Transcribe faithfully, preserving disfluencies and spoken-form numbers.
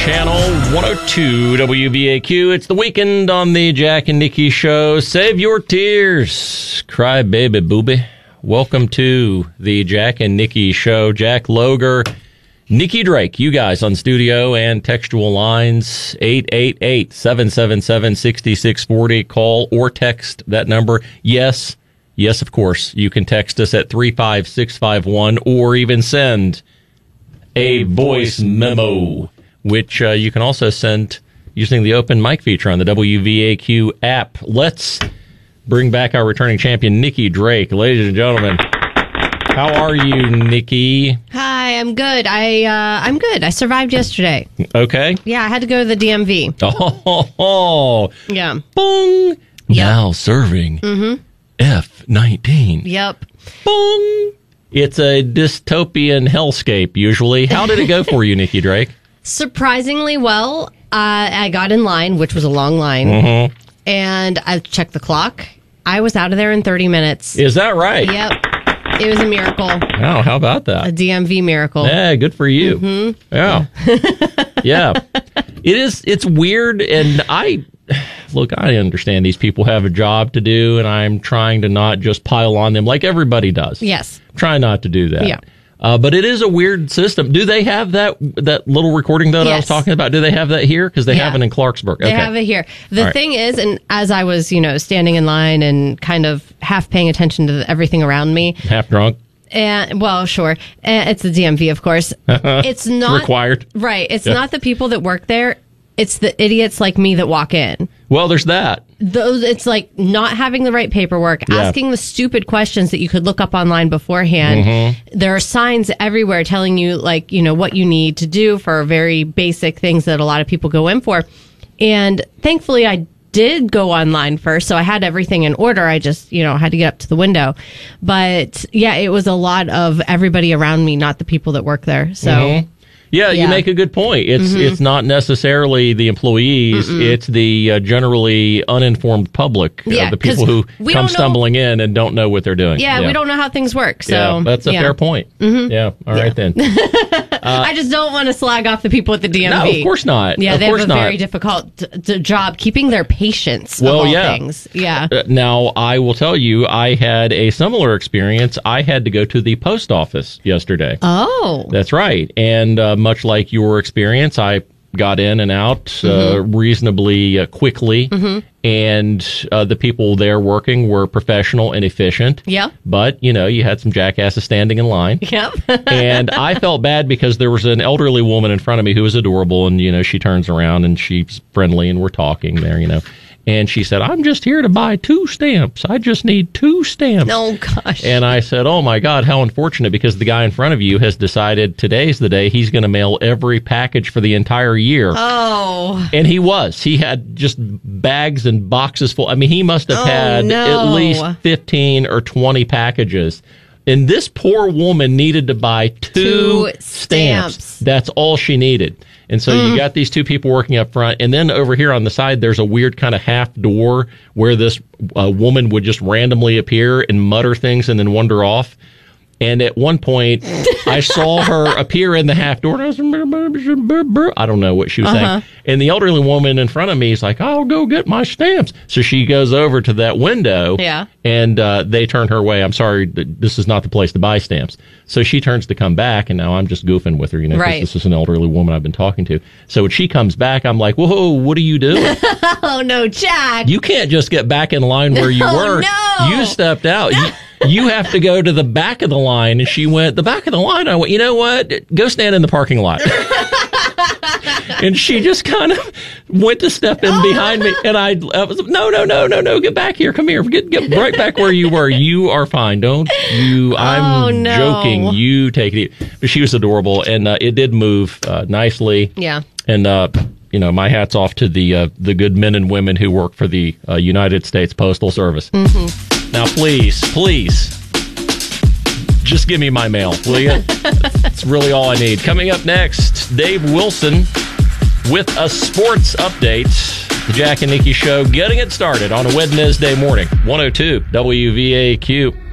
Channel one oh two W V A Q. It's the weekend on the Jack and Nikki Show. Save your tears. Cry baby booby. Welcome to the Jack and Nikki Show. Jack Loger, Nikki Drake, you guys on studio and textual lines. eight eight eight, seven seven seven, six six four zero. Call or text that number. Yes, yes, of course. You can text us at three five six five one or even send a voice memo, which uh, you can also send using the open mic feature on the W V A Q app. Let's bring back our returning champion, Nikki Drake. Ladies and gentlemen, how are you, Nikki? Hi, I'm good. I, uh, I'm good. I survived yesterday. Okay. Yeah, I had to go to the D M V. Oh, oh, oh. Yeah. Boom. Yep. Now serving mm-hmm. F nineteen. Yep. Boom. It's a dystopian hellscape, usually. How did it go for you, Nikki Drake? Surprisingly well. Uh, I got in line, which was a long line, mm-hmm. and I checked the clock. I was out of there in thirty minutes. Is that right? Yep. It was a miracle. Oh, how about that? A D M V miracle. Yeah, good for you. Mm-hmm. Yeah. Yeah. It is, it's weird, and I... Look, I understand these people have a job to do, and I'm trying to not just pile on them like everybody does. Yes. Try not to do that. Yeah. Uh, but it is a weird system. Do they have that that little recording, though, that yes. I was talking about? Do they have that here? Because they yeah. have it in Clarksburg. They okay. have it here. The right. thing is, and as I was, you know, standing in line and kind of half paying attention to everything around me. Half drunk? And well, sure. And it's the D M V, of course. It's not required. Right. It's yeah. not the people that work there. It's the idiots like me that walk in. Well, there's that. Those, it's like not having the right paperwork, yeah. asking the stupid questions that you could look up online beforehand. Mm-hmm. There are signs everywhere telling you, like, you know, what you need to do for very basic things that a lot of people go in for. And thankfully, I did go online first, so I had everything in order. I just, you know, had to get up to the window. But yeah, it was a lot of everybody around me, not the people that work there. So. Mm-hmm. Yeah, yeah, you make a good point. It's mm-hmm. it's not necessarily the employees; Mm-mm. it's the uh, generally uninformed public, yeah, uh, the people who come stumbling know, in and don't know what they're doing. Yeah, yeah, we don't know how things work. So yeah, that's a yeah. fair point. Mm-hmm. Yeah, all yeah. right then. uh, I just don't want to slag off the people at the D M V. No, of course not. Yeah, of they course have a not. very difficult t- t- job keeping their patience. Well, of all yeah. things. Yeah. Uh, now, I will tell you, I had a similar experience. I had to go to the post office yesterday. Oh, that's right. And uh, much like your experience, I got in and out uh, mm-hmm. reasonably uh, quickly, mm-hmm. and uh, the people there working were professional and efficient. Yeah. But, you know, you had some jackasses standing in line. Yep. And I felt bad because there was an elderly woman in front of me who was adorable, and, you know, she turns around and she's friendly and we're talking there, you know. And she said, I'm just here to buy two stamps. I just need two stamps. Oh, gosh. And I said, oh, my God, how unfortunate, because the guy in front of you has decided today's the day he's going to mail every package for the entire year. Oh. And he was. He had just bags and boxes full. I mean, he must have oh, had no. at least fifteen or twenty packages. And this poor woman needed to buy two, two stamps. stamps. That's all she needed. And so mm. you got these two people working up front. And then over here on the side, there's a weird kind of half door where this uh, woman would just randomly appear and mutter things and then wander off. And at one point, I saw her appear in the half door. And I, was, I don't know what she was uh-huh. saying. And the elderly woman in front of me is like, I'll go get my stamps. So she goes over to that window. Yeah. And uh, they turn her way. I'm sorry, this is not the place to buy stamps. So she turns to come back, and now I'm just goofing with her, you know, because right. this is an elderly woman I've been talking to. So when she comes back, I'm like, whoa, what are you doing? Oh, no, Jack. You can't just get back in line where you oh, were. No. You stepped out. You, you have to go to the back of the line. And she went, the back of the line? I went, you know what? Go stand in the parking lot. And she just kind of went to step in behind me. And I, I was, no, no, no, no, no, get back here. Come here. Get, get right back where you were. You are fine. Don't you, I'm oh, no. joking. You take it. But she was adorable. And uh, it did move uh, nicely. Yeah. And, uh, you know, my hat's off to the uh, the good men and women who work for the uh, United States Postal Service. Mm-hmm. Now, please, please, just give me my mail, will you? That's really all I need. Coming up next, Dave Wilson with a sports update. The Jack and Nikki Show getting it started on a Wednesday morning. one oh two W V A Q.